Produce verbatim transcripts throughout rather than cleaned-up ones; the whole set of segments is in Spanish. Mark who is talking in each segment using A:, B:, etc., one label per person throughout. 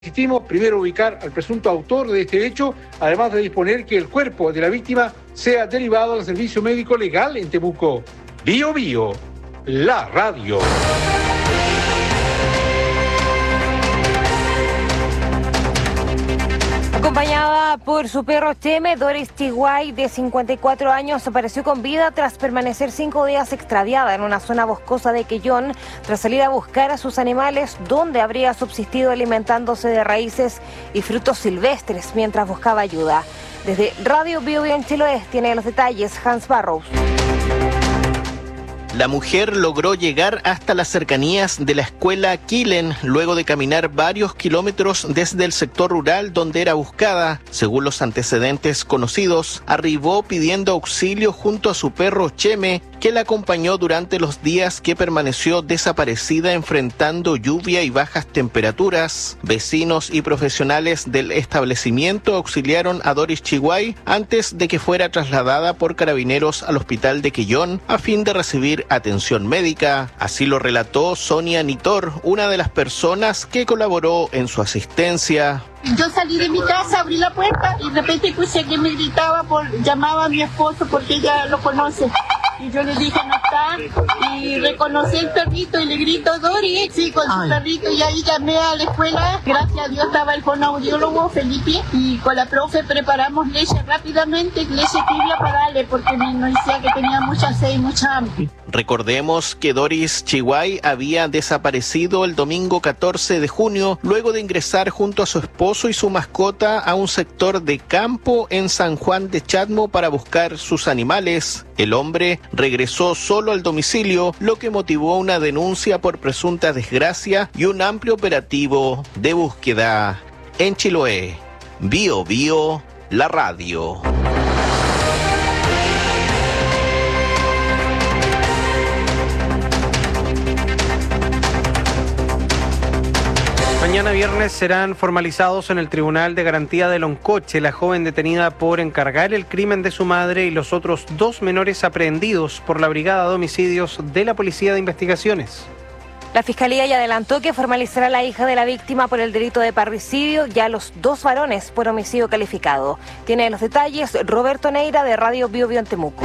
A: Insistimos, primero ubicar al presunto autor de este hecho, además de disponer que el cuerpo de la víctima sea derivado al servicio médico legal en Temuco. Bio Bio, la radio.
B: Acompañada por su perro Cheme, Doris Chiguay, de cincuenta y cuatro años, apareció con vida tras permanecer cinco días extraviada en una zona boscosa de Quellón, tras salir a buscar a sus animales, donde habría subsistido alimentándose de raíces y frutos silvestres mientras buscaba ayuda. Desde Radio Bio Bio en Chiloé tiene los detalles Hans Barrows.
C: La mujer logró llegar hasta las cercanías de la escuela Quilen luego de caminar varios kilómetros desde el sector rural donde era buscada. Según los antecedentes conocidos, arribó pidiendo auxilio junto a su perro Cheme, que la acompañó durante los días que permaneció desaparecida enfrentando lluvia y bajas temperaturas. Vecinos y profesionales del establecimiento auxiliaron a Doris Chiguay antes de que fuera trasladada por carabineros al hospital de Quellón a fin de recibir atención médica. Así lo relató Sonia Nitor, una de las personas que colaboró en su asistencia.
D: Yo salí de mi casa, abrí la puerta y de repente escuché que me gritaba, por, llamaba a mi esposo porque ella lo conoce. Y yo le dije, no está, y reconocí el perrito y le grito, Doris, sí, con su perrito, y ahí llamé a la escuela. Gracias a Dios estaba el fonoaudiólogo Felipe, y con la profe preparamos leche rápidamente, leche tibia para darle, porque me nos decía que tenía mucha sed y mucha hambre.
C: Recordemos que Doris Chiguay había desaparecido el domingo catorce de junio, luego de ingresar junto a su esposo y su mascota a un sector de campo en San Juan de Chadmo para buscar sus animales. El hombre regresó solo al domicilio, lo que motivó una denuncia por presunta desgracia y un amplio operativo de búsqueda. En Chiloé, Bio Bio, la radio.
E: Mañana viernes serán formalizados en el Tribunal de Garantía de Loncoche la joven detenida por encargar el crimen de su madre y los otros dos menores aprehendidos por la Brigada de Homicidios de la Policía de Investigaciones.
B: La Fiscalía ya adelantó que formalizará a la hija de la víctima por el delito de parricidio y a los dos varones por homicidio calificado. Tiene los detalles Roberto Neira de Radio Bio Bio en Temuco.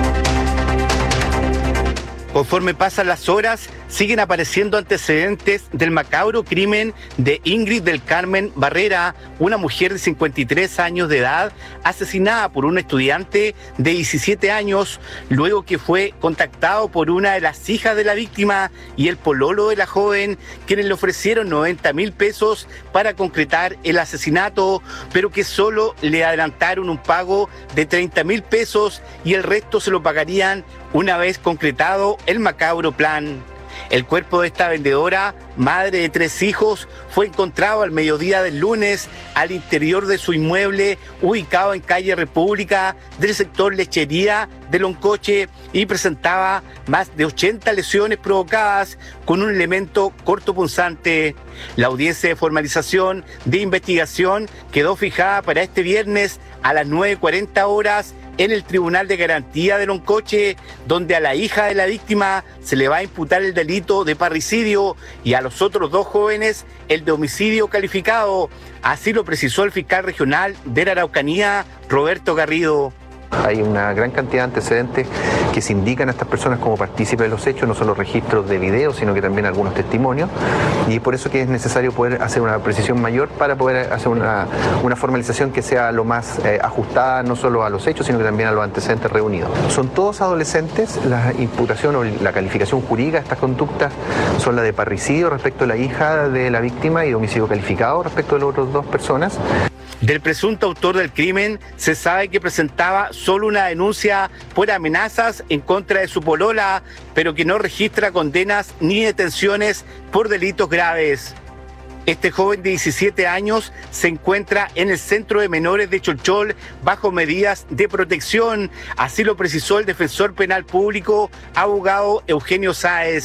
F: Conforme pasan las horas, siguen apareciendo antecedentes del macabro crimen de Ingrid del Carmen Barrera, una mujer de cincuenta y tres años de edad, asesinada por un estudiante de diecisiete años, luego que fue contactado por una de las hijas de la víctima y el pololo de la joven, quienes le ofrecieron noventa mil pesos para concretar el asesinato, pero que solo le adelantaron un pago de treinta mil pesos y el resto se lo pagarían una vez concretado el macabro plan. El cuerpo de esta vendedora, madre de tres hijos, fue encontrado al mediodía del lunes al interior de su inmueble ubicado en calle República del sector Lechería de Loncoche y presentaba más de ochenta lesiones provocadas con un elemento cortopunzante. La audiencia de formalización de investigación quedó fijada para este viernes a las nueve cuarenta horas en el Tribunal de Garantía de Loncoche, donde a la hija de la víctima se le va a imputar el delito de parricidio y a los otros dos jóvenes el de homicidio calificado. Así lo precisó el fiscal regional de la Araucanía, Roberto Garrido.
G: Hay una gran cantidad de antecedentes que se indican a estas personas como partícipes de los hechos, no solo registros de video, sino que también algunos testimonios, y por eso que es necesario poder hacer una precisión mayor para poder hacer una, una formalización que sea lo más eh, ajustada no solo a los hechos, sino que también a los antecedentes reunidos. Son todos adolescentes, la imputación o la calificación jurídica de estas conductas son la de parricidio respecto a la hija de la víctima y de homicidio calificado respecto de las otras dos personas.
F: Del presunto autor del crimen se sabe que presentaba solo una denuncia por amenazas en contra de su polola, pero que no registra condenas ni detenciones por delitos graves. Este joven de diecisiete años se encuentra en el centro de menores de Cholchol bajo medidas de protección, así lo precisó el defensor penal público, abogado Eugenio Sáez.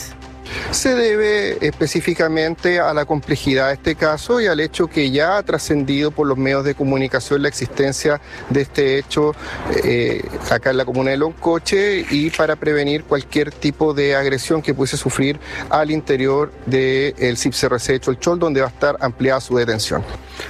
H: se debe específicamente a la complejidad de este caso y al hecho que ya ha trascendido por los medios de comunicación la existencia de este hecho eh, acá en la comuna de Loncoche, y para prevenir cualquier tipo de agresión que pudiese sufrir al interior del C I P C R C de Cholchol, donde va a estar ampliada su detención.